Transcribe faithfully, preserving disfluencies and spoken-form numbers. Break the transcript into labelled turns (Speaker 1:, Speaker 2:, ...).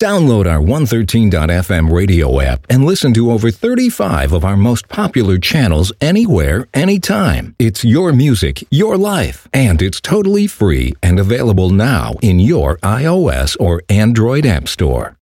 Speaker 1: Download our one thirteen dot f m radio app and listen to over thirty-five of our most popular channels anywhere, anytime. It's your music, your life, and it's totally free and available now in your iOS or Android app store.